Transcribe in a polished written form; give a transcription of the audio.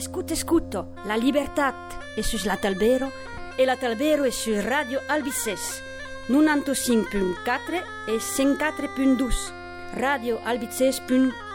Escuto, la libertat è sus la Talbero e la Talbero è su Radio Albices 95.4 e 104.2 radioalbices.com.